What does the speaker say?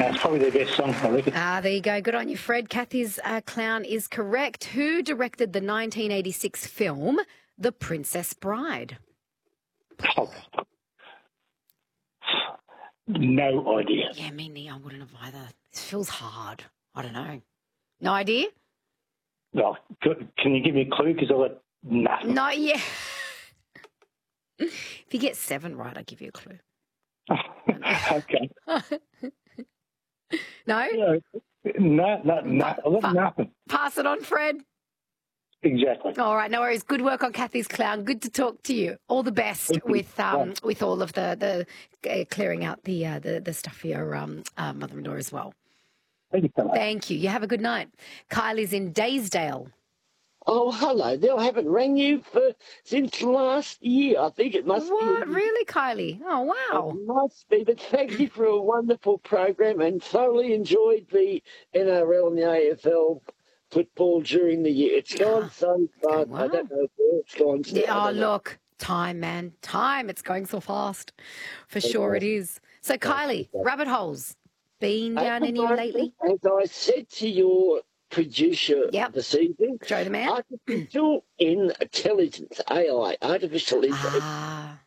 It's probably their best song, I reckon. There you go. Good on you, Fred. Kathy's clown is correct. Who directed the 1986 film The Princess Bride? Oh. No idea. Yeah, me, I wouldn't have either. This feels hard. I don't know. No idea? Well, can you give me a clue? Because I've got nothing. Not yet. If you get 7 right, I'll give you a clue. Okay. No? No. I've got nothing. Pass it on, Fred. Exactly. All right, no worries. Good work on Kathy's clown. Good to talk to you. All the best with all of the clearing out the stuff for your mother-in-law as well. Thank you so much. Thank you. You have a good night. Kylie's in Daysdale. Oh, hello there. I haven't rang you since last year. I think it must be. What? Really, Kylie? Oh, wow. It must be. But thank you for a wonderful program and thoroughly enjoyed the NRL and the AFL football during the year. It's gone so far. Wow. I don't know where it's gone. Oh, look. Time, man. Time. It's going so fast. For sure it is. So, Kylie, rabbit holes. Been down any lately? As I said to your producer this evening, Joe the man. artificial intelligence, AI, artificial intelligence.